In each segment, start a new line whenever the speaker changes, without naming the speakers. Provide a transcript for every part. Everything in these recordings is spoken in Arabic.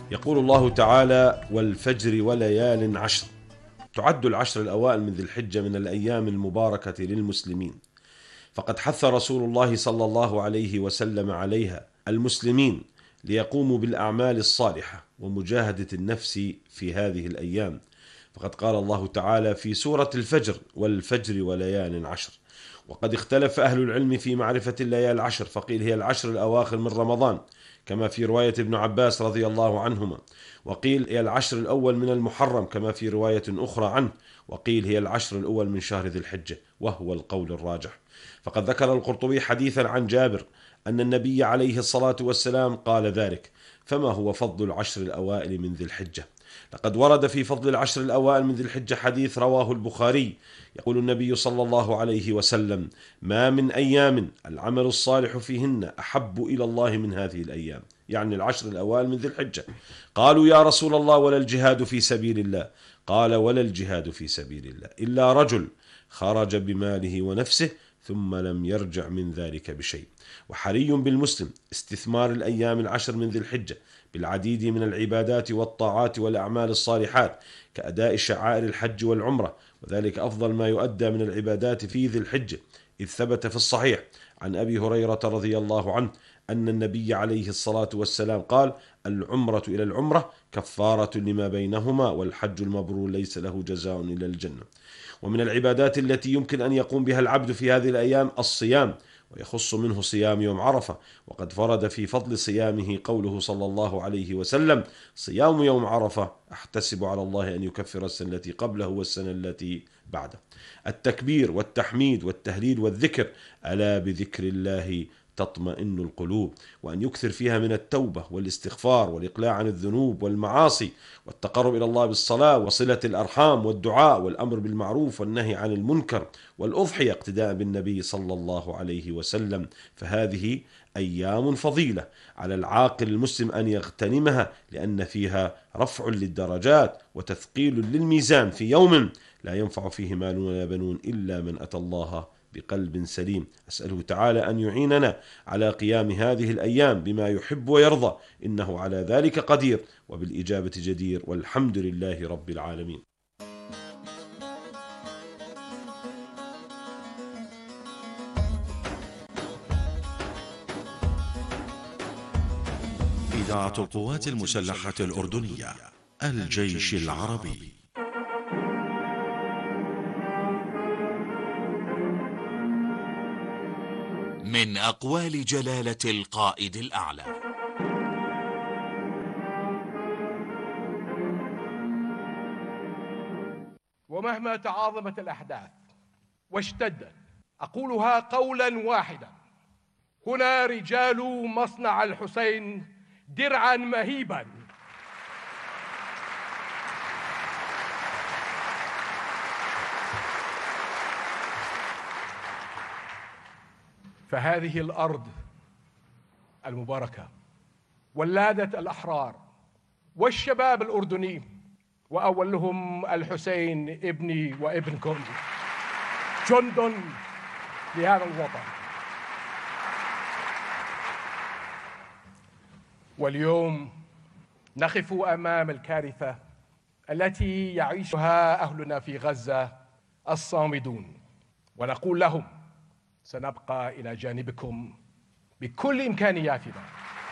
يقول الله تعالى: والفجر وليال عشر. تعد العشر الأوائل من ذي الحجة من الأيام المباركة للمسلمين، فقد حث رسول الله صلى الله عليه وسلم عليها المسلمين ليقوموا بالأعمال الصالحة ومجاهدة النفس في هذه الأيام. فقد قال الله تعالى في سورة الفجر: والفجر وليال عشر. وقد اختلف أهل العلم في معرفة الليالي العشر، فقيل هي العشر الأواخر من رمضان كما في رواية ابن عباس رضي الله عنهما، وقيل هي العشر الأول من المحرم كما في رواية أخرى عنه، وقيل هي العشر الأول من شهر ذي الحجة، وهو القول الراجح. فقد ذكر القرطبي حديثا عن جابر أن النبي عليه الصلاة والسلام قال ذلك. فما هو فضل العشر الأوائل من ذي الحجة؟ لقد ورد في فضل العشر الأوائل من ذي الحجة حديث رواه البخاري، يقول النبي صلى الله عليه وسلم: ما من أيام العمل الصالح فيهن أحب إلى الله من هذه الأيام، يعني العشر الأوائل من ذي الحجة. قالوا: يا رسول الله ولا الجهاد في سبيل الله؟ قال: ولا الجهاد في سبيل الله إلا رجل خرج بماله ونفسه ثم لم يرجع من ذلك بشيء. وحري بالمسلم استثمار الأيام العشر من ذي الحجة بالعديد من العبادات والطاعات والأعمال الصالحات كأداء شعائر الحج والعمرة، وذلك أفضل ما يؤدى من العبادات في ذي الحجة، إذ ثبت في الصحيح عن أبي هريرة رضي الله عنه أن النبي عليه الصلاة والسلام قال: العمرة إلى العمرة كفارة لما بينهما، والحج المبرور ليس له جزاء إلا الجنة. ومن العبادات التي يمكن أن يقوم بها العبد في هذه الأيام الصيام، ويخص منه صيام يوم عرفة. وقد فرد في فضل صيامه قوله صلى الله عليه وسلم: صيام يوم عرفة أحتسب على الله أن يكفر السنة التي قبله والسنة التي بعده. التكبير والتحميد والتهليل والذكر: ألا بذكر الله تطمئن القلوب. وأن يكثر فيها من التوبة والاستغفار والإقلاع عن الذنوب والمعاصي، والتقرب إلى الله بالصلاة وصلة الأرحام والدعاء والأمر بالمعروف والنهي عن المنكر، والأضحية اقتداء بالنبي صلى الله عليه وسلم. فهذه أيام فضيلة على العاقل المسلم أن يغتنمها، لأن فيها رفع للدرجات وتثقيل للميزان في يوم لا ينفع فيه مال ولا بنون إلا من أتى الله بقلب سليم. أسأله تعالى أن يعيننا على قيام هذه الأيام بما يحب ويرضى، إنه على ذلك قدير وبالإجابة جدير، والحمد لله رب العالمين.
إذاعة القوات المسلحة الأردنية، الجيش العربي.
من أقوال جلالة القائد الأعلى:
ومهما تعاظمت الأحداث واشتدت، أقولها قولا واحدا: هنا رجال مصنع الحسين درعا مهيبا فهذه الأرض المباركة ولادة الأحرار والشباب الأردني، وأولهم الحسين ابني وابنكم، جند لهذا الوطن. واليوم نقف أمام الكارثة التي يعيشها أهلنا في غزة الصامدون، ونقول لهم: سنبقى إلى جانبكم بكل إمكانياتنا.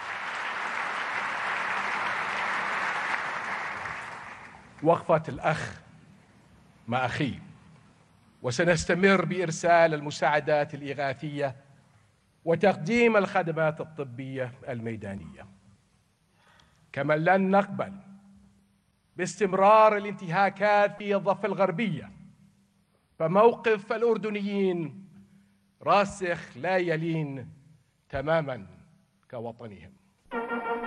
وقفة الأخ مع أخيه، وسنستمر بإرسال المساعدات الإغاثية وتقديم الخدمات الطبية الميدانية. كما لن نقبل باستمرار الانتهاكات في الضفة الغربية، فموقف الأردنيين راسخ لا يلين تماما كوطنهم.